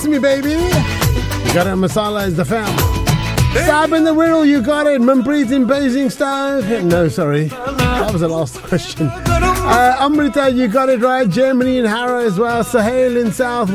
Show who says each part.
Speaker 1: Me baby, you got it. Masala is the fam. Stab in the riddle, you got it. Manpreet in Basingstoke. No, sorry, that was the last question. Amrita, you got it right. Germany and Harrow as well. Sahel in South